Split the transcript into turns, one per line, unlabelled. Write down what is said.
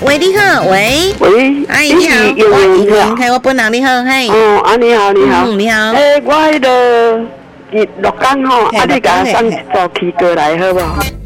喂，你好，喂，
喂，
阿姨你好，我嘿，我本人你好，嘿，
哦，你好，你好，
你好，
我迄个6天吼，你甲我送一组起过来好不好？